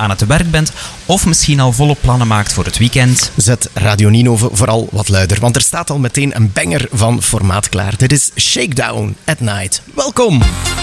aan het werk bent of misschien al volle plannen maakt voor het weekend. Zet Radio Ninove vooral wat luider, want er staat al meteen een banger van formaat klaar. Dit is Shakedown at Night. Welkom!